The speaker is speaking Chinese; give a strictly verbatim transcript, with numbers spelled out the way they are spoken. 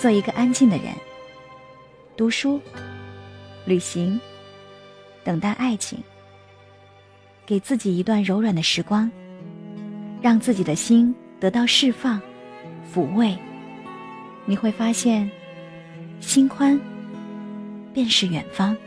做一个安静的人，读书、旅行，等待爱情，给自己一段柔软的时光，让自己的心得到释放、抚慰。你会发现，心宽便是远方。